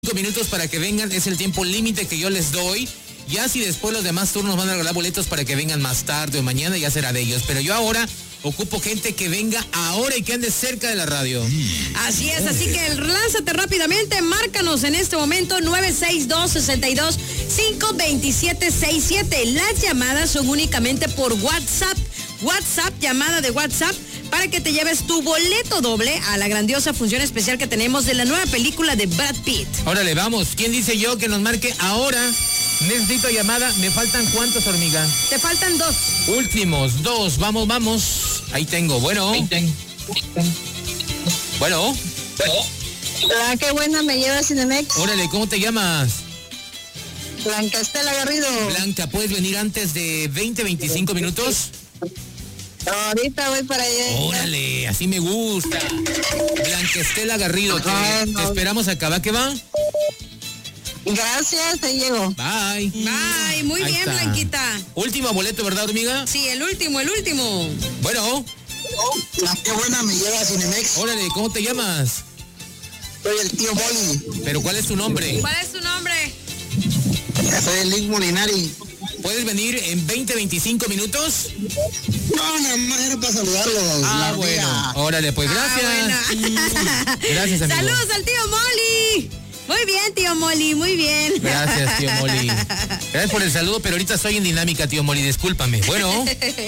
25 minutos para que vengan, es el tiempo límite que yo les doy. Ya si después los demás turnos van a regalar boletos para que vengan más tarde o mañana, ya será de ellos. Pero yo ahora ocupo gente que venga ahora y que ande cerca de la radio. Así es, así que lánzate rápidamente, márcanos en este momento 962-62-527-67. Las llamadas son únicamente por WhatsApp, llamada de WhatsApp, para que te lleves tu boleto doble a la grandiosa función especial que tenemos de la nueva película de Brad Pitt. Órale, vamos. ¿Quién dice yo que nos marque ahora? Necesito llamada. ¿Me faltan cuántos, hormiga? Te faltan 2. Últimos 2. Vamos, vamos. Ahí tengo. Bueno. Bueno. Hola, qué buena me lleva Cinemex. Órale, ¿cómo te llamas? Blanca Estela Garrido. Blanca, ¿puedes venir antes de 25 minutos? Ahorita voy para allá. Órale, así me gusta. Blanca Estela Garrido, te esperamos acá, ¿va que va? Gracias, ahí llego. Bye. Bye, muy Ahí bien, está. Blanquita. Último boleto, ¿verdad, hormiga? Sí, el último. Bueno. Qué buena me lleva Cinemex. Órale, ¿cómo te llamas? Soy el tío Molly. ¿Pero cuál es tu nombre? ¿Cuál es tu nombre? Soy el Lick Molinari. ¿Puedes venir en 25 minutos? No, nada más era para saludarlos. Ah, bueno. Órale, pues gracias. Gracias, amigo. Saludos al tío Molly. Muy bien, tío Molly, muy bien. Gracias, tío Molly. Gracias por el saludo, pero ahorita estoy en dinámica, tío Molly, discúlpame. Bueno.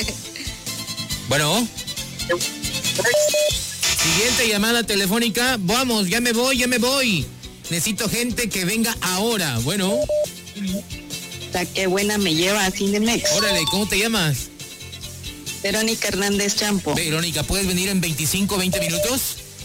Siguiente llamada telefónica. Vamos, ya me voy. Necesito gente que venga ahora. Bueno. Qué buena me lleva Cinemex. Órale, ¿cómo te llamas? Verónica Hernández Champo. Verónica, ¿puedes venir en 20 minutos?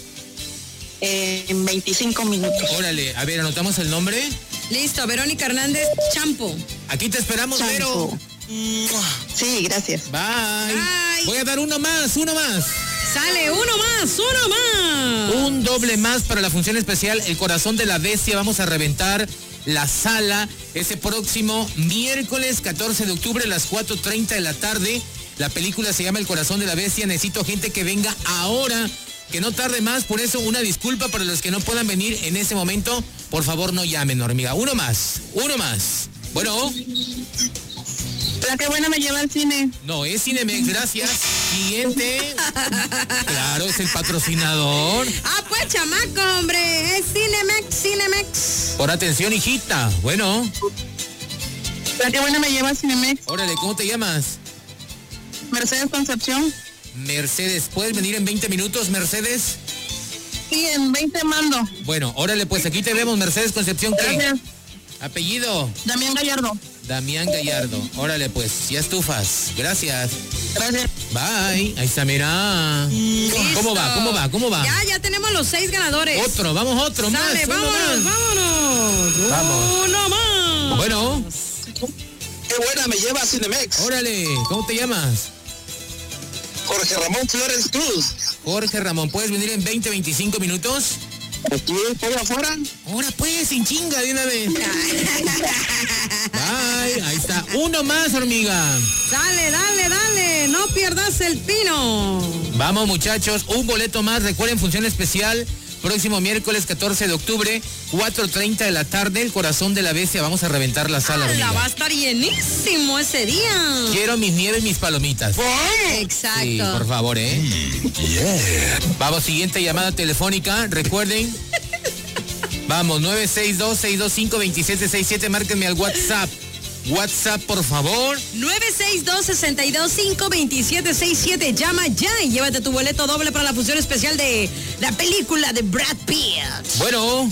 En 25 minutos. Órale, a ver, anotamos el nombre. Listo, Verónica Hernández Champo. Aquí te esperamos, Champo. Vero. Sí, gracias. Bye. Bye. Voy a dar uno más. Sale, uno más. Un doble más para la función especial El Corazón de la Bestia. Vamos a reventar la sala ese próximo miércoles 14 de octubre a las 4:30 de la tarde. La película se llama El Corazón de la Bestia. Necesito gente que venga ahora, que no tarde más. Por eso, una disculpa para los que no puedan venir en ese momento. Por favor, no llamen, hormiga. Uno más. Bueno. Qué buena me lleva al cine. No, es Cinemex, gracias. Siguiente. Claro, es el patrocinador. Ah, pues, chamaco, hombre. Es Cinemex. Por atención, hijita. Bueno. Qué buena me lleva Cinemex. Órale, ¿cómo te llamas? Mercedes Concepción. Mercedes, ¿puedes venir en 20 minutos, Mercedes? Sí, en 20 mando. Bueno, órale, pues aquí te vemos, Mercedes Concepción. ¿Qué? Gracias. Apellido. Damián Gallardo. Damián Gallardo. Órale, pues, ya estufas. Gracias. Gracias. Bye. Ahí está, mira. Listo. ¿Cómo va? Ya tenemos los 6 ganadores. Otro más. Sale, Uno vámonos. Vamos. Uno más. Bueno, Qué buena me lleva Cinemex. órale, ¿cómo te llamas? Jorge Ramón Flores Cruz. Jorge Ramón, ¿puedes venir en 25 minutos? Aquí estoy afuera. Ahora pues, sin chinga de una vez. Bye, ahí está. Uno más, hormiga. Dale. No pierdas el pino. Vamos, muchachos, un boleto más. Recuerden, función especial. Próximo miércoles 14 de octubre, 4:30 de la tarde, El Corazón de la Bestia. Vamos a reventar la sala, hormiga. Va a estar llenísimo ese día. Quiero mis nieves, mis palomitas. Exacto. Sí, por favor, Vamos, siguiente llamada telefónica. Recuerden. Vamos, 962-625-2767. Márquenme al WhatsApp. WhatsApp, por favor. 962-625-2767. Llama ya y llévate tu boleto doble para la función especial de la película de Brad Pitt. Bueno.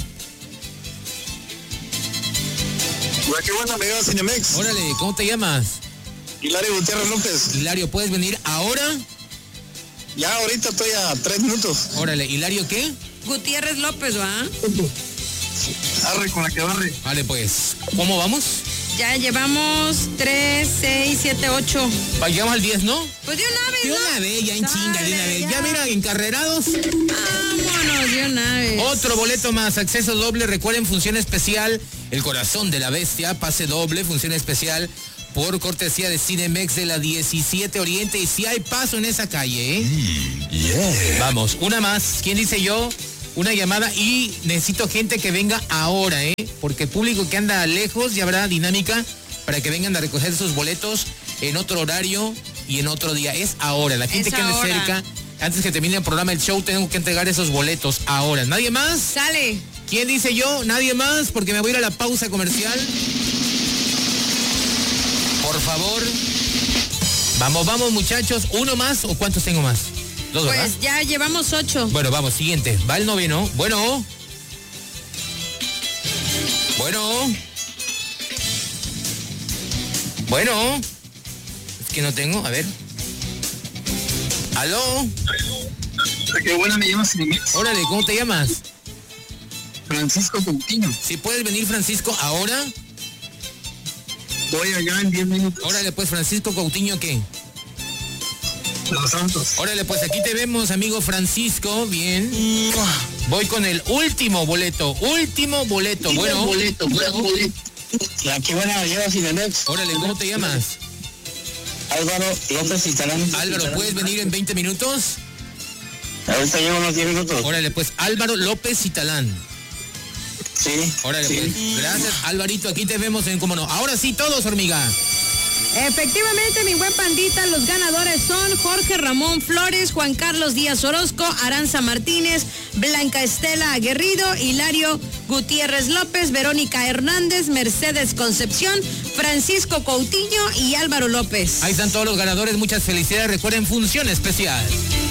Qué buena me lleva Cinemex. Órale, ¿cómo te llamas? Hilario Gutiérrez López. Hilario, ¿puedes venir ahora? Ya ahorita estoy a 3 minutos. Órale, ¿Hilario qué? Gutiérrez López, ¿va? Arre con la que barre. Vale, pues, ¿cómo vamos? Ya llevamos 3, 6, 7, 8. Llegamos al 10, ¿no? Pues de una vez, De ¿no? una vez, ya en chinga, de una vez. Ya mira, encarrerados. Vámonos de una vez. Otro boleto más, acceso doble. Recuerden, función especial, El Corazón de la Bestia, pase doble, función especial por cortesía de Cinemex de la 17 Oriente. Y si hay paso en esa calle, Vamos, una más. ¿Quién dice yo? una llamada y necesito gente que venga ahora, porque el público que anda lejos ya habrá dinámica para que vengan a recoger sus boletos en otro horario y en otro día. Es ahora, la gente que ande cerca, antes que termine el programa, el show, tengo que entregar esos boletos ahora. ¿Nadie más? Sale. ¿Quién dice yo? ¿Nadie más? Porque me voy a ir a la pausa comercial. Por favor. Vamos muchachos. ¿Uno más o cuántos tengo más? Dos, ¿verdad? Pues ya llevamos 8. Bueno, vamos, siguiente. Va el noveno. Bueno. Es que no tengo, a ver. ¿Aló? Qué buena me llamas, Cinemex. Órale, ¿cómo te llamas? Francisco Coutinho. Si puedes venir, Francisco, ahora. Voy allá en 10 minutos. Órale, pues, Francisco Coutinho, ¿qué? Los Santos. Órale, pues aquí te vemos, amigo Francisco. Bien. Voy con el último boleto. Bueno. La que buena me lleva, Cinemex. Órale, ¿cómo te llamas? Álvaro López Citalán. Álvaro, ¿puedes venir en 20 minutos? Ahorita llevo unos 10 minutos. Órale, pues, Álvaro López Citalán. Sí. Órale, sí. pues. Gracias, Alvarito. Aquí te vemos en Cómo No. Ahora sí, todos, hormiga. Efectivamente, mi buen pandita, los ganadores son Jorge Ramón Flores, Juan Carlos Díaz Orozco, Aranza Martínez, Blanca Estela Aguerrido, Hilario Gutiérrez López, Verónica Hernández, Mercedes Concepción, Francisco Coutinho y Álvaro López. Ahí están todos los ganadores. Muchas felicidades. Recuerden, función especial.